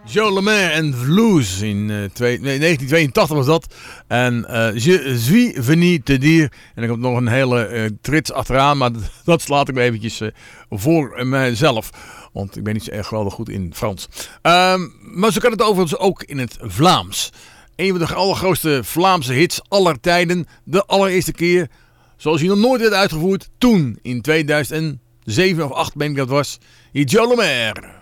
Joe Lemaire en Blues in 1982 was dat. En Je suis venu te dire. En ik heb nog een hele trits achteraan, maar dat slaat ik me eventjes voor mijzelf. Want ik ben niet zo erg geweldig goed in Frans. Maar zo kan het overigens ook in het Vlaams. Een van de allergrootste Vlaamse hits aller tijden. De allereerste keer, zoals hij nog nooit werd uitgevoerd. Toen, in 2007 of 2008 ben ik dat was. Joe Lemaire.